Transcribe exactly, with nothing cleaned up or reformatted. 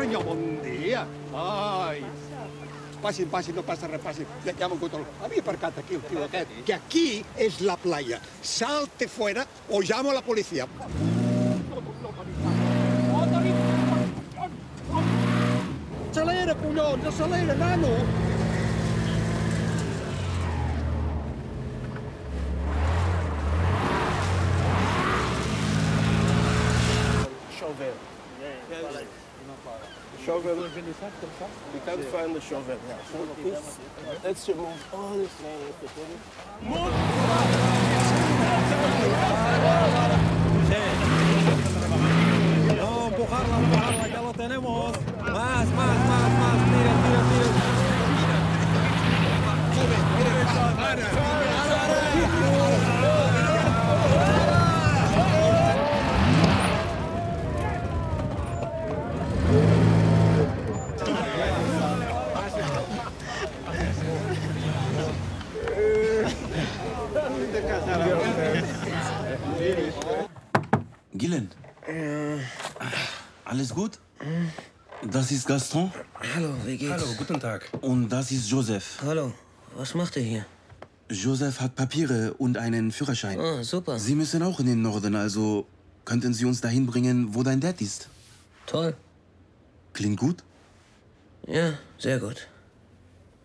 senyor, bon dia. Ai. Passin, passin, no passa res, passin. Ja, ja m'ho controlo. Havia aparcat aquí el tio aquest, que aquí és la playa. Salte fuera o llamo a la policía. Accelera, collons, accelera, nano! Chauvel. Chauvel. We can't find the chauvel. So if, let's remove all this man. Move! No, empujarla, empujarla, ya lo tenemos. Más, más, más, más. Tira, tira, tira. Gillen. Ja. Alles gut? Das ist Gaston. Hallo, wie geht's? Hallo, guten Tag. Und das ist Joseph. Hallo, was macht ihr hier? Joseph hat Papiere und einen Führerschein. Ah, super. Sie müssen auch in den Norden, also könnten Sie uns dahin bringen, wo dein Dad ist. Toll. Klingt gut? Ja, sehr gut.